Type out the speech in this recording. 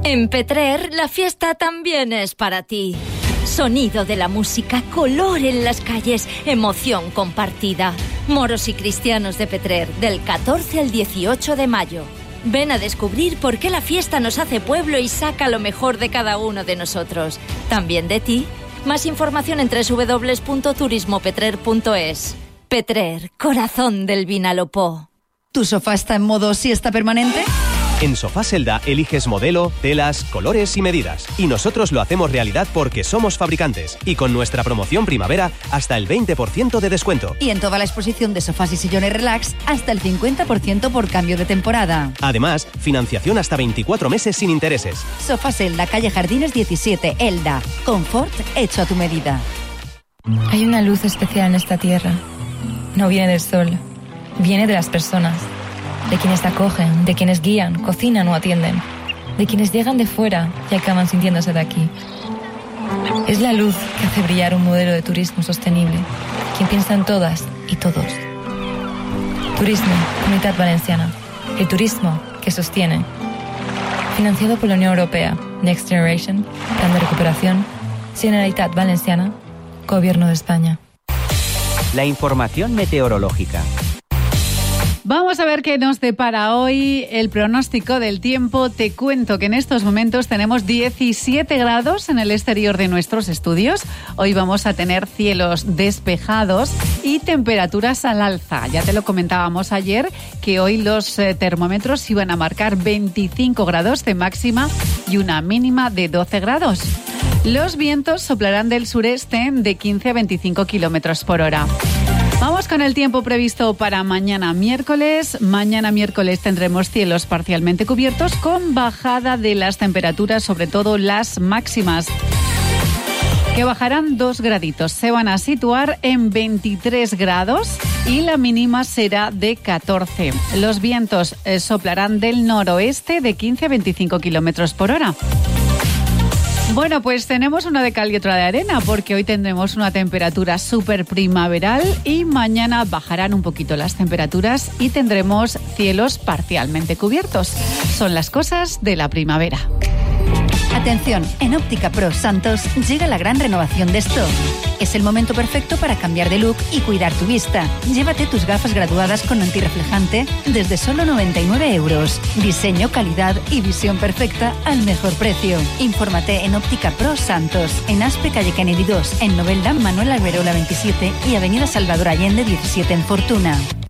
En Petrer, la fiesta también es para ti. Sonido de la música, color en las calles, emoción compartida. Moros y cristianos de Petrer, del 14 al 18 de mayo. Ven a descubrir por qué la fiesta nos hace pueblo y saca lo mejor de cada uno de nosotros. También de ti. Más información en www.turismopetrer.es. Petrer, corazón del Vinalopó. ¿Tu sofá está en modo siesta permanente? En Sofá Selda eliges modelo, telas, colores y medidas. Y nosotros lo hacemos realidad porque somos fabricantes. Y con nuestra promoción primavera, hasta el 20% de descuento. Y en toda la exposición de sofás y sillones relax, hasta el 50% por cambio de temporada. Además, financiación hasta 24 meses sin intereses. Sofá Selda, calle Jardines 17, Elda. Confort hecho a tu medida. Hay una luz especial en esta tierra. No viene del sol, viene de las personas. De quienes acogen, de quienes guían, cocinan o atienden, de quienes llegan de fuera y acaban sintiéndose de aquí. Es la luz que hace brillar un modelo de turismo sostenible, quien piensa en todas y todos. Turismo, Comunitat Valenciana, el turismo que sostiene. Financiado por la Unión Europea, Next Generation, Plan de Recuperación, Generalitat Valenciana, Gobierno de España. La información meteorológica. Vamos a ver qué nos depara hoy el pronóstico del tiempo. Te cuento que en estos momentos tenemos 17 grados en el exterior de nuestros estudios. Hoy vamos a tener cielos despejados y temperaturas al alza. Ya te lo comentábamos ayer que hoy los termómetros iban a marcar 25 grados de máxima y una mínima de 12 grados. Los vientos soplarán del sureste de 15 a 25 kilómetros por hora. Vamos con el tiempo previsto para mañana miércoles. Mañana miércoles tendremos cielos parcialmente cubiertos con bajada de las temperaturas, sobre todo las máximas, que bajarán 2 graditos. Se van a situar en 23 grados y la mínima será de 14. Los vientos soplarán del noroeste de 15 a 25 kilómetros por hora. Bueno, pues tenemos una de cal y otra de arena, porque hoy tendremos una temperatura súper primaveral y mañana bajarán un poquito las temperaturas y tendremos cielos parcialmente cubiertos. Son las cosas de la primavera. Atención, en Óptica Pro Santos llega la gran renovación de stock. Es el momento perfecto para cambiar de look y cuidar tu vista. Llévate tus gafas graduadas con antirreflejante desde solo 99 euros. Diseño, calidad y visión perfecta al mejor precio. Infórmate en Óptica Pro Santos, en Aspe, calle Kennedy 2, en Novelda, Manuel Alberola 27 y avenida Salvador Allende 17 en Fortuna.